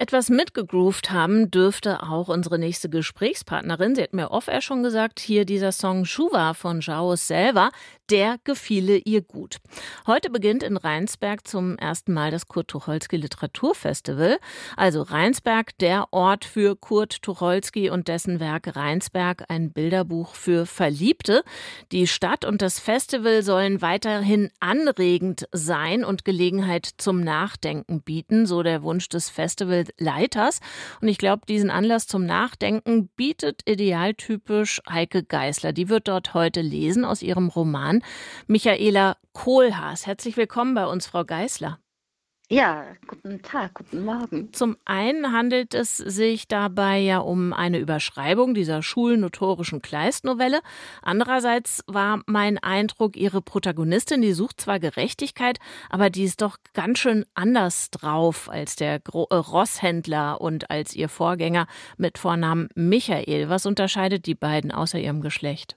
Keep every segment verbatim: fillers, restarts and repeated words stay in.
etwas mitgegroovt haben dürfte auch unsere nächste Gesprächspartnerin. Sie hat mir off-air schon gesagt, hier dieser Song Schuwa von Jaus Selva, der gefiele ihr gut. Heute beginnt in Rheinsberg zum ersten Mal das Kurt Tucholsky Literaturfestival. Also Rheinsberg, der Ort für Kurt Tucholsky und dessen Werk Rheinsberg, ein Bilderbuch für Verliebte. Die Stadt und das Festival sollen weiterhin anregend sein und Gelegenheit zum Nachdenken bieten, so der Wunsch des Festivalleiters. Und ich glaube, diesen Anlass zum Nachdenken bietet idealtypisch Heike Geisler. Die wird dort heute lesen aus ihrem Roman Michaela Kohlhaas. Herzlich willkommen bei uns, Frau Geisler. Ja, guten Tag, guten Morgen. Zum einen handelt es sich dabei ja um eine Überschreibung dieser schulnotorischen Kleist-Novelle. Andererseits war mein Eindruck, Ihre Protagonistin, die sucht zwar Gerechtigkeit, aber die ist doch ganz schön anders drauf als der Gro- äh, Rosshändler und als ihr Vorgänger mit Vornamen Michael. Was unterscheidet die beiden außer ihrem Geschlecht?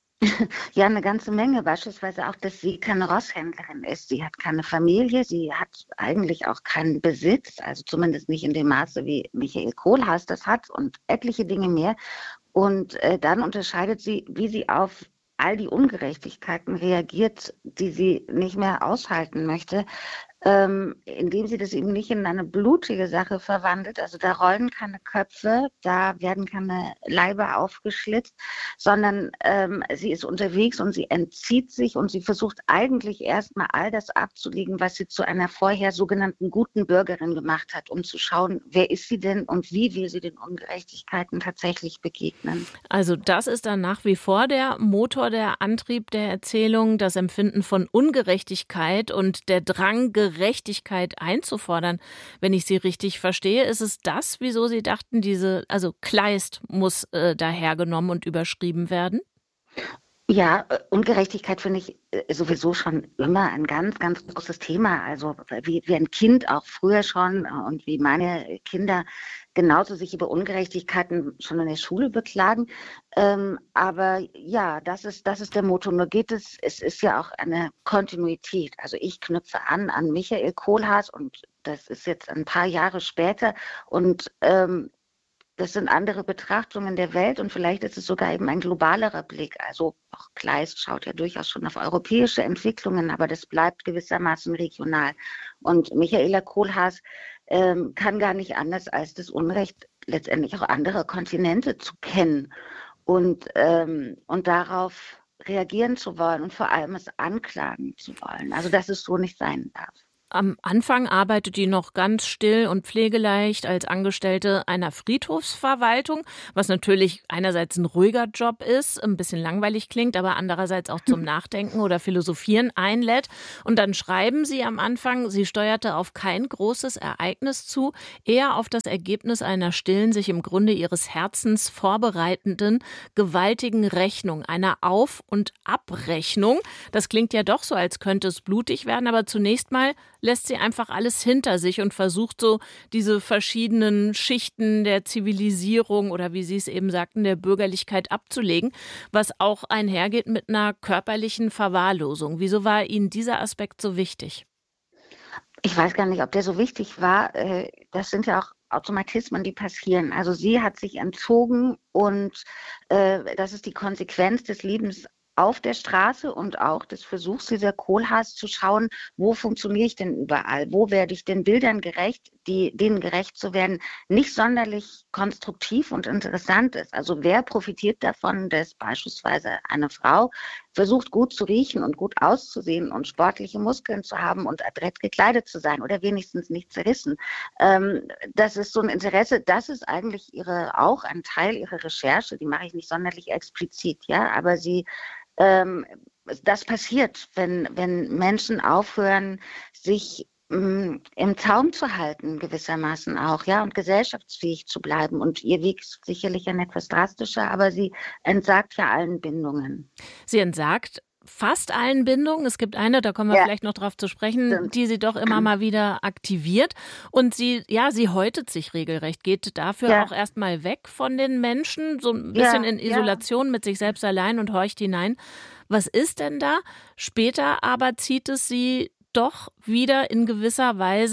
Ja, eine ganze Menge. Beispielsweise auch, dass sie keine Rosshändlerin ist. Sie hat keine Familie, sie hat eigentlich auch keinen Besitz, also zumindest nicht in dem Maße, wie Michael Kohlhaas das hat und etliche Dinge mehr. Und äh, dann unterscheidet sie, wie sie auf all die Ungerechtigkeiten reagiert, die sie nicht mehr aushalten möchte, ähm, indem sie das eben nicht in eine blutige Sache verwandelt. Also da rollen keine Köpfe, da werden keine Leiber aufgeschlitzt, sondern ähm, sie ist unterwegs und sie entzieht sich und sie versucht eigentlich erstmal all das abzulegen, was sie zu einer vorher sogenannten guten Bürgerin gemacht hat, um zu schauen, wer ist sie denn und wie will sie den Ungerechtigkeiten tatsächlich begegnen. Also das ist dann nach wie vor der Motor, der Antrieb der Erzählung, das Empfinden von Ungerechtigkeit und der Drang, Gerechtigkeit einzufordern. Wenn ich Sie richtig verstehe, ist es das, wieso Sie dachten, diese, also Kleist muss äh, dahergenommen und überschrieben werden? Ja, äh, Ungerechtigkeit finde ich äh, sowieso schon immer ein ganz, ganz großes Thema. Also wie, wie ein Kind auch früher schon äh, und wie meine Kinder genauso sich über Ungerechtigkeiten schon in der Schule beklagen. Ähm, aber ja, das ist, das ist der Motto. Nur geht es, es ist ja auch eine Kontinuität. Also ich knüpfe an an Michael Kohlhaas und das ist jetzt ein paar Jahre später und ähm, das sind andere Betrachtungen der Welt und vielleicht ist es sogar eben ein globalerer Blick. Also auch Kleist schaut ja durchaus schon auf europäische Entwicklungen, aber das bleibt gewissermaßen regional. Und Michaela Kohlhaas ähm, kann gar nicht anders, als das Unrecht letztendlich auch anderer Kontinente zu kennen und, ähm, und darauf reagieren zu wollen und vor allem es anklagen zu wollen. Also dass es so nicht sein darf. Am Anfang arbeitet die noch ganz still und pflegeleicht als Angestellte einer Friedhofsverwaltung, was natürlich einerseits ein ruhiger Job ist, ein bisschen langweilig klingt, aber andererseits auch zum Nachdenken oder Philosophieren einlädt. Und dann schreiben sie am Anfang, sie steuerte auf kein großes Ereignis zu, eher auf das Ergebnis einer stillen, sich im Grunde ihres Herzens vorbereitenden, gewaltigen Rechnung, einer Auf- und Abrechnung. Das klingt ja doch so, als könnte es blutig werden, aber zunächst mal lässt sie einfach alles hinter sich und versucht so diese verschiedenen Schichten der Zivilisierung oder wie Sie es eben sagten, der Bürgerlichkeit abzulegen, was auch einhergeht mit einer körperlichen Verwahrlosung. Wieso war Ihnen dieser Aspekt so wichtig? Ich weiß gar nicht, ob der so wichtig war. Äh, Das sind ja auch Automatismen, die passieren. Also sie hat sich entzogen und äh, das ist die Konsequenz des Lebens auf der Straße und auch des Versuchs dieser Kohlhaas zu schauen, wo funktioniere ich denn überall? Wo werde ich den Bildern gerecht, die denen gerecht zu werden, nicht sonderlich konstruktiv und interessant ist. Also wer profitiert davon, dass beispielsweise eine Frau versucht, gut zu riechen und gut auszusehen und sportliche Muskeln zu haben und adrett gekleidet zu sein oder wenigstens nicht zerrissen? Ähm, das ist so ein Interesse, das ist eigentlich ihre, auch ein Teil ihrer Recherche, die mache ich nicht sonderlich explizit, ja, aber sie ähm, das passiert, wenn, wenn Menschen aufhören, sich mh, im Zaum zu halten, gewissermaßen auch, ja, und gesellschaftsfähig zu bleiben. Und ihr Weg ist sicherlich ein etwas drastischer, aber sie entsagt ja allen Bindungen. Sie entsagt fast allen Bindungen. Es gibt eine, da kommen wir Ja, vielleicht noch drauf zu sprechen, stimmt. die sie doch immer mal wieder aktiviert. Und sie, ja, sie häutet sich regelrecht, geht dafür Ja, auch erstmal weg von den Menschen, so ein bisschen ja, in ja. Isolation mit sich selbst allein und horcht hinein. Was ist denn da? Später aber zieht es sie doch wieder in gewisser Weise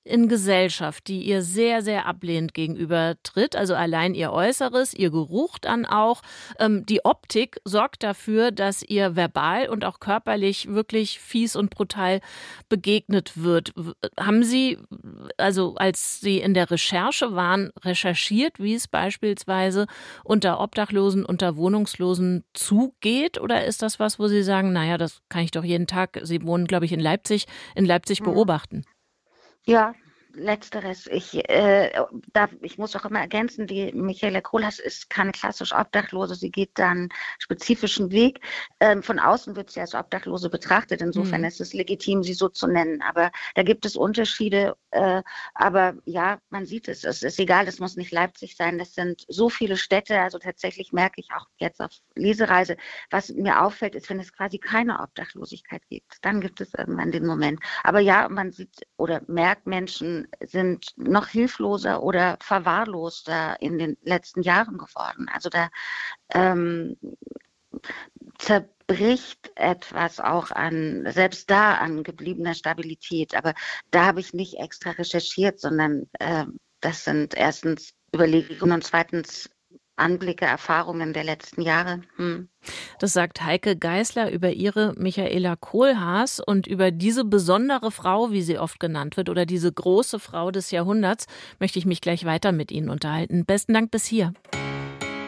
in Gesellschaft, die ihr sehr, sehr ablehnend gegenübertritt, also allein ihr Äußeres, ihr Geruch dann auch. Ähm, die Optik sorgt dafür, dass ihr verbal und auch körperlich wirklich fies und brutal begegnet wird. Haben Sie, also als Sie in der Recherche waren, recherchiert, wie es beispielsweise unter Obdachlosen, unter Wohnungslosen zugeht? Oder ist das was, wo Sie sagen, naja, das kann ich doch jeden Tag, Sie wohnen, glaube ich, in Leipzig, in Leipzig beobachten? Ja, letzteres. Ich, äh, da, ich muss auch immer ergänzen, die Michaela Kohlhaas ist keine klassisch Obdachlose. Sie geht dann spezifischen Weg. Ähm, von außen wird sie als Obdachlose betrachtet. Insofern mhm. ist es legitim, sie so zu nennen. Aber da gibt es Unterschiede. Äh, aber ja, man sieht es. Es ist egal, es muss nicht Leipzig sein. Das sind so viele Städte. Also tatsächlich merke ich auch jetzt auf Lesereise, was mir auffällt, ist, wenn es quasi keine Obdachlosigkeit gibt. Dann gibt es irgendwann den Moment. Aber ja, man sieht oder merkt, Menschen sind noch hilfloser oder verwahrloster in den letzten Jahren geworden. Also da ähm, zerbricht etwas auch an, selbst da an gebliebener Stabilität. Aber da habe ich nicht extra recherchiert, sondern äh, das sind erstens Überlegungen und zweitens Anblicke, Erfahrungen der letzten Jahre. Hm. Das sagt Heike Geisler über ihre Michaela Kohlhaas und über diese besondere Frau, wie sie oft genannt wird, oder diese große Frau des Jahrhunderts, möchte ich mich gleich weiter mit Ihnen unterhalten. Besten Dank bis hier.